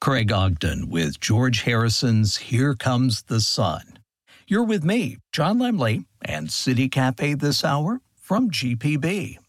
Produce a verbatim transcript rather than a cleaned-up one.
Craig Ogden with George Harrison's Here Comes the Sun. You're with me, John Lemley, and City Cafe this hour from G P B.